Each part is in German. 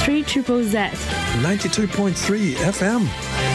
3ZZZ 92.3 FM.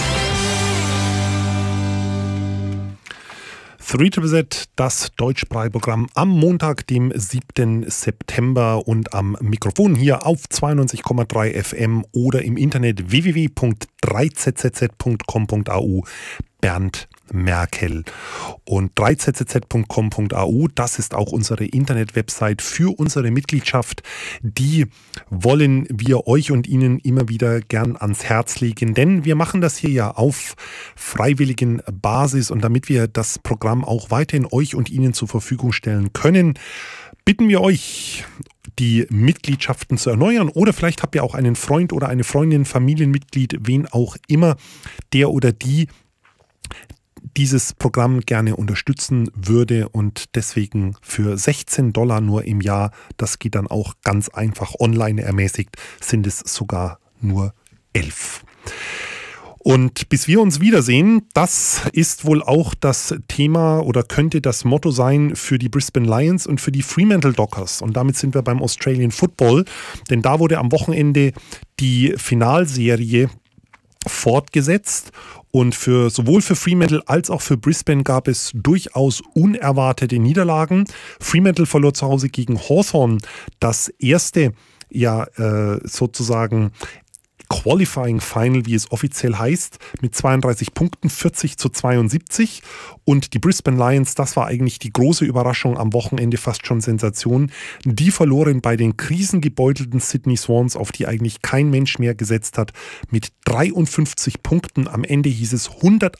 3ZZZ, das Deutschsprachprogramm am Montag, dem 7. September und am Mikrofon hier auf 92,3 FM oder im Internet www.3zzz.com.au. Bernd Merkel. Und 3zzz.com.au, das ist auch unsere Internetwebsite für unsere Mitgliedschaft. Die wollen wir euch und Ihnen immer wieder gern ans Herz legen, denn wir machen das hier ja auf freiwilligen Basis und damit wir das Programm auch weiterhin euch und Ihnen zur Verfügung stellen können, bitten wir euch, die Mitgliedschaften zu erneuern oder vielleicht habt ihr auch einen Freund oder eine Freundin, Familienmitglied, wen auch immer, der oder die dieses Programm gerne unterstützen würde und deswegen für $16 nur im Jahr, das geht dann auch ganz einfach online ermäßigt, sind es sogar nur 11. Und bis wir uns wiedersehen, das ist wohl auch das Thema oder könnte das Motto sein für die Brisbane Lions und für die Fremantle Dockers. Und damit sind wir beim Australian Football, denn da wurde am Wochenende die Finalserie fortgesetzt und sowohl für Fremantle als auch für Brisbane gab es durchaus unerwartete Niederlagen. Fremantle verlor zu Hause gegen Hawthorn das erste sozusagen Qualifying Final, wie es offiziell heißt, mit 32 Punkten, 40-72. Und die Brisbane Lions, das war eigentlich die große Überraschung am Wochenende, fast schon Sensation. Die verloren bei den krisengebeutelten Sydney Swans, auf die eigentlich kein Mensch mehr gesetzt hat, mit 53 Punkten. Am Ende hieß es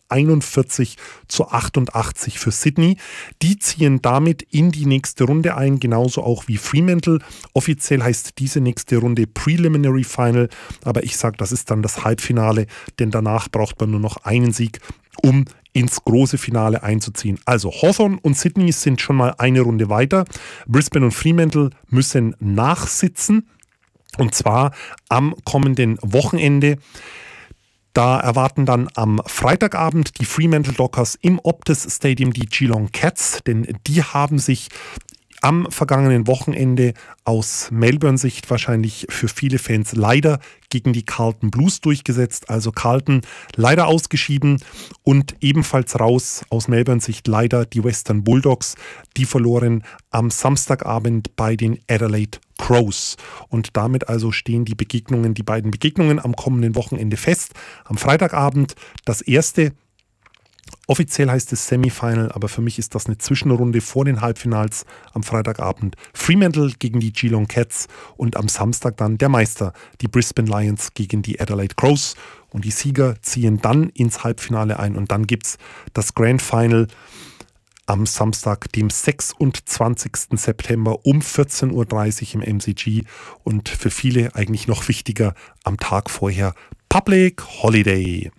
141-88 für Sydney. Die ziehen damit in die nächste Runde ein, genauso auch wie Fremantle. Offiziell heißt diese nächste Runde Preliminary Final, aber ich sage, das ist dann das Halbfinale, denn danach braucht man nur noch einen Sieg, um ins große Finale einzuziehen. Also Hawthorn und Sydney sind schon mal eine Runde weiter. Brisbane und Fremantle müssen nachsitzen und zwar am kommenden Wochenende. Da erwarten dann am Freitagabend die Fremantle Dockers im Optus Stadium die Geelong Cats, denn die haben sich am vergangenen Wochenende aus Melbourne-Sicht wahrscheinlich für viele Fans leider gegen die Carlton Blues durchgesetzt. Also Carlton leider ausgeschieden und ebenfalls raus aus Melbourne-Sicht leider die Western Bulldogs. Die verloren am Samstagabend bei den Adelaide Crows. Und damit also stehen die beiden Begegnungen am kommenden Wochenende fest. Am Freitagabend das erste. Offiziell heißt es Semifinal, aber für mich ist das eine Zwischenrunde vor den Halbfinals am Freitagabend. Fremantle gegen die Geelong Cats und am Samstag dann der Meister, die Brisbane Lions gegen die Adelaide Crows. Und die Sieger ziehen dann ins Halbfinale ein und dann gibt es das Grand Final am Samstag, dem 26. September um 14.30 Uhr im MCG und für viele eigentlich noch wichtiger am Tag vorher Public Holiday.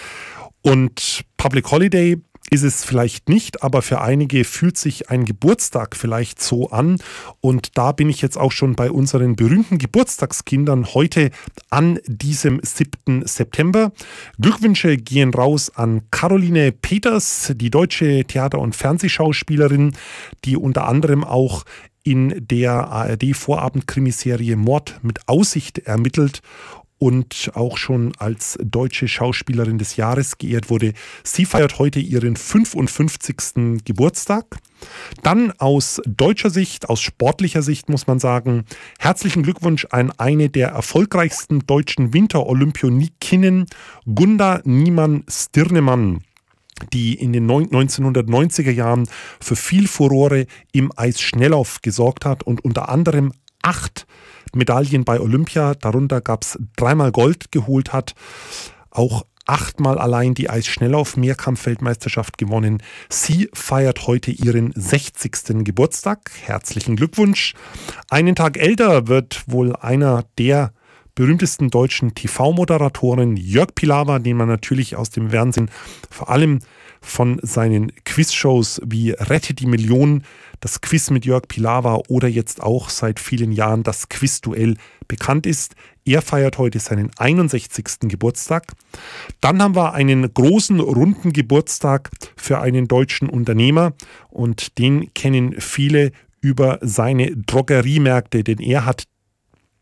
Und Public Holiday ist es vielleicht nicht, aber für einige fühlt sich ein Geburtstag vielleicht so an. Und da bin ich jetzt auch schon bei unseren berühmten Geburtstagskindern heute an diesem 7. September. Glückwünsche gehen raus an Caroline Peters, die deutsche Theater- und Fernsehschauspielerin, die unter anderem auch in der ARD-Vorabend-Krimiserie Mord mit Aussicht ermittelt und auch schon als deutsche Schauspielerin des Jahres geehrt wurde. Sie feiert heute ihren 55. Geburtstag. Dann aus deutscher Sicht, aus sportlicher Sicht muss man sagen, herzlichen Glückwunsch an eine der erfolgreichsten deutschen Winterolympionikinnen, Gunda Niemann-Stirnemann, die in den 1990er Jahren für viel Furore im Eisschnelllauf gesorgt hat und unter anderem 8 Medaillen bei Olympia, darunter gab es 3-mal Gold geholt hat, auch 8-mal allein die Eisschnelllauf-Mehrkampf-Weltmeisterschaft gewonnen. Sie feiert heute ihren 60. Geburtstag. Herzlichen Glückwunsch. Einen Tag älter wird wohl einer der berühmtesten deutschen TV-Moderatoren, Jörg Pilawa, den man natürlich aus dem Fernsehen vor allem von seinen Quizshows wie Rette die Million, das Quiz mit Jörg Pilawa oder jetzt auch seit vielen Jahren das Quizduell bekannt ist. Er feiert heute seinen 61. Geburtstag. Dann haben wir einen großen, runden Geburtstag für einen deutschen Unternehmer und den kennen viele über seine Drogeriemärkte, denn er hat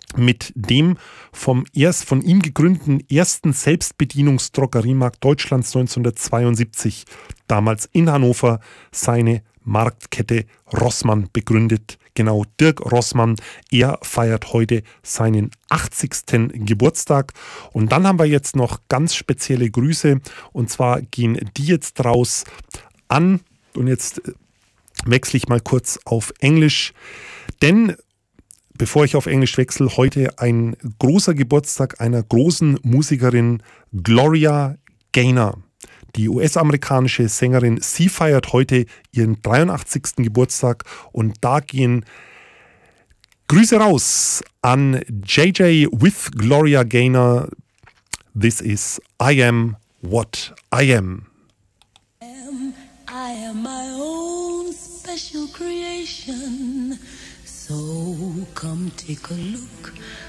mit dem von ihm gegründeten ersten Selbstbedienungsdrogeriemarkt Deutschlands 1972, damals in Hannover, seine Marktkette Rossmann begründet. Genau, Dirk Rossmann, er feiert heute seinen 80. Geburtstag. Und dann haben wir jetzt noch ganz spezielle Grüße, und zwar gehen die jetzt raus an, und jetzt wechsle ich mal kurz auf Englisch, denn bevor ich auf Englisch wechsle, heute ein großer Geburtstag einer großen Musikerin, Gloria Gaynor. Die US-amerikanische Sängerin, sie feiert heute ihren 83. Geburtstag, und da gehen Grüße raus an JJ with Gloria Gaynor. This is I Am What I Am. I am my own special creation, so come take a look